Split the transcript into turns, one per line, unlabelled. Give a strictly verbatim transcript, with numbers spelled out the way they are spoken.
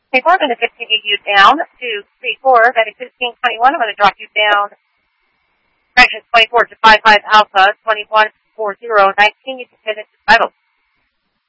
Okay, four, I'm going to continue you down to three four, Betty fifteen twenty-one. I'm going to drop you down, correction twenty-four to five five Alpha, twenty-one four zero nineteen. You can finish the title.